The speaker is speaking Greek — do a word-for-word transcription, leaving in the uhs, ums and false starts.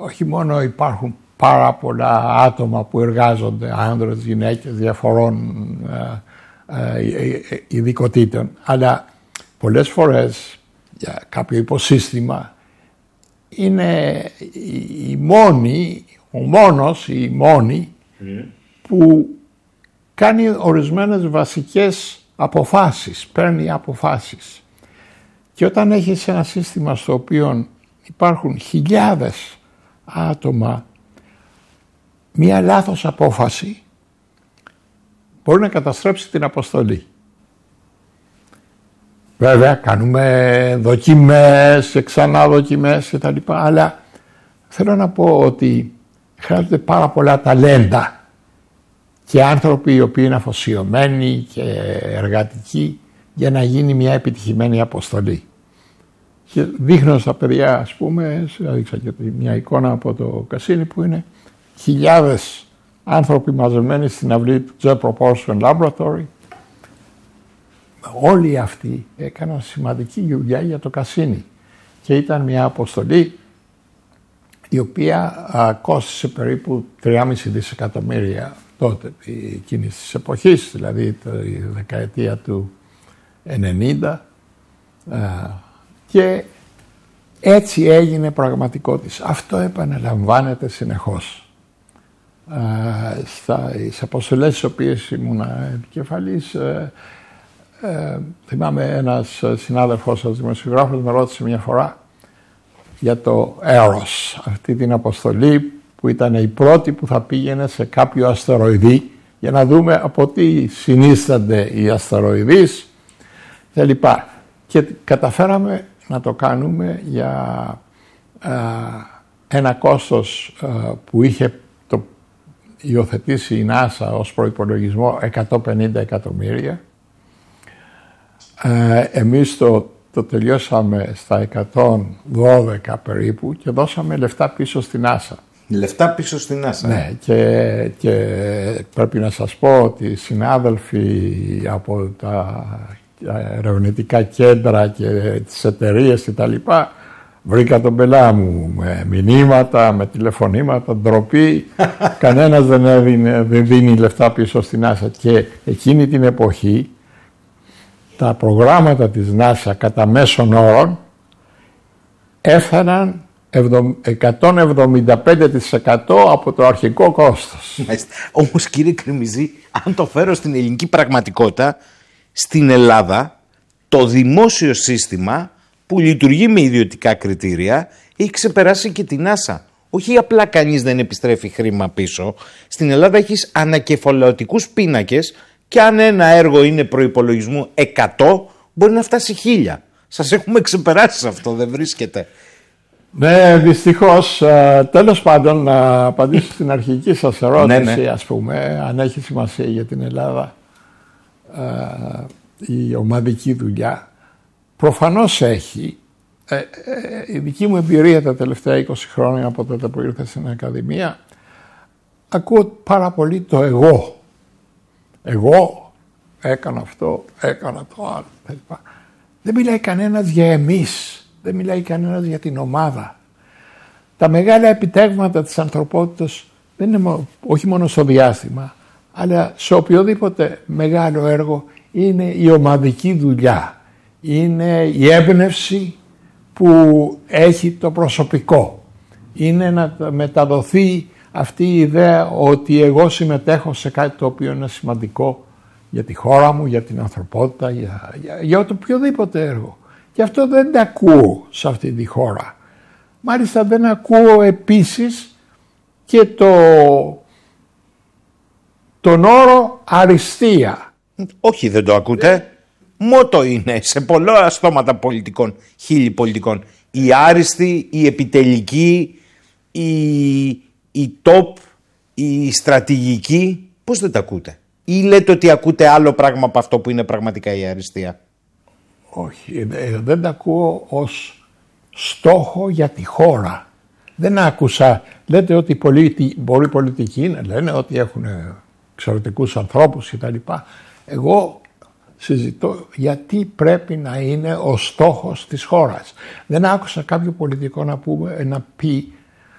όχι μόνο υπάρχουν πάρα πολλά άτομα που εργάζονται, άνδρες, γυναίκες, διαφορών ε, ε, ειδικοτήτων, αλλά πολλές φορές για κάποιο υποσύστημα είναι η μόνη, ο μόνος ή η μόνη mm. που κάνει ορισμένες βασικές αποφάσεις, παίρνει αποφάσεις. Και όταν έχεις ένα σύστημα στο οποίο υπάρχουν χιλιάδες άτομα, μία λάθος απόφαση μπορεί να καταστρέψει την αποστολή. Βέβαια κάνουμε δοκιμές και ξανά δοκιμές και τα λοιπά, αλλά θέλω να πω ότι χρειάζονται πάρα πολλά ταλέντα και άνθρωποι οι οποίοι είναι αφοσιωμένοι και εργατικοί για να γίνει μια επιτυχημένη αποστολή. Και δείχνω στα παιδιά, ας πούμε, έδειξα και μια εικόνα από το Κασίνι που είναι χιλιάδες άνθρωποι μαζεμένοι στην αυλή του Jet Propulsion Laboratory. Όλοι αυτοί έκαναν σημαντική δουλειά για το Κασίνι και ήταν μια αποστολή η οποία α, κόστησε περίπου τρία κόμμα πέντε δισεκατομμύρια τότε εκείνης της εποχής, δηλαδή τη δεκαετία του ενενήντα, α, και έτσι έγινε πραγματικότητα. Αυτό επαναλαμβάνεται συνεχώς. Α, στα, στις αποστολές στις οποίες ήμουν επικεφαλής, ε, ε, θυμάμαι ένας συνάδελφος σας δημοσιογράφος με ρώτησε μια φορά για το Eros, αυτή την αποστολή που ήταν η πρώτη που θα πήγαινε σε κάποιο αστεροειδή για να δούμε από τι συνίστανται οι αστεροειδείς και λοιπά. Και καταφέραμε να το κάνουμε για α, ένα κόστος α, που είχε το υιοθετήσει η NASA ως προϋπολογισμό εκατόν πενήντα εκατομμύρια. Ε, εμείς το, το τελειώσαμε στα εκατόν δώδεκα περίπου και δώσαμε λεφτά πίσω στην NASA. Λεφτά πίσω στην NASA. Ναι, και, και πρέπει να σας πω ότι οι συνάδελφοι από τα ερευνητικά κέντρα και τις εταιρείες και τα λοιπά βρήκα τον πελά μου με μηνύματα, με τηλεφωνήματα, ντροπή. Κανένας δεν, έδινε, δεν δίνει λεφτά πίσω στην NASA. Και εκείνη την εποχή τα προγράμματα της NASA κατά μέσον όρων έφταναν εκατόν εβδομήντα πέντε τοις εκατό από το αρχικό κόστος. Όμως κύριε Κρεμιζή, αν το φέρω στην ελληνική πραγματικότητα, στην Ελλάδα το δημόσιο σύστημα που λειτουργεί με ιδιωτικά κριτήρια έχει ξεπεράσει και την NASA. Όχι απλά κανείς δεν επιστρέφει χρήμα πίσω. Στην Ελλάδα έχεις ανακεφαλαιωτικούς πίνακες και αν ένα έργο είναι προϋπολογισμού εκατό μπορεί να φτάσει χίλια. Σας έχουμε ξεπεράσει σε αυτό, δεν βρίσκεται? Ναι, δυστυχώς. Τέλος πάντων, να απαντήσω στην αρχική σας ερώτηση, ναι, ναι. ας πούμε, αν έχει σημασία για την Ελλάδα η ομαδική δουλειά. Προφανώς έχει. Ε, ε, η δική μου εμπειρία τα τελευταία είκοσι χρόνια από τότε που ήρθα στην Ακαδημία, ακούω πάρα πολύ το εγώ. Εγώ έκανα αυτό, έκανα το άλλο. Δεν μιλάει κανένας για εμείς. Δεν μιλάει κανένας για την ομάδα. Τα μεγάλα επιτεύγματα της ανθρωπότητας δεν είναι όχι μόνο στο διάστημα, αλλά σε οποιοδήποτε μεγάλο έργο είναι η ομαδική δουλειά. Είναι η έμπνευση που έχει το προσωπικό. Είναι να μεταδοθεί αυτή η ιδέα ότι εγώ συμμετέχω σε κάτι το οποίο είναι σημαντικό για τη χώρα μου, για την ανθρωπότητα, για, για, για το οποιοδήποτε έργο. Και αυτό δεν το ακούω σε αυτή τη χώρα. Μάλιστα δεν ακούω επίσης και το, τον όρο αριστεία. Όχι, δεν το ακούτε. Μότο είναι σε πολλά στόματα πολιτικών, χίλιοι πολιτικών. Η άριστη, η επιτελική, η, η top, η στρατηγική. Πώς δεν τα ακούτε? Ή λέτε ότι ακούτε άλλο πράγμα από αυτό που είναι πραγματικά η αριστεία? Όχι, δεν τα ακούω ως στόχο για τη χώρα. Δεν άκουσα, λέτε ότι πολλοί, πολλοί πολιτικοί είναι, λένε ότι έχουν εξαιρετικούς ανθρώπους κτλ. Εγώ συζητώ γιατί πρέπει να είναι ο στόχος της χώρας. Δεν άκουσα κάποιο πολιτικό να, πούμε, να πει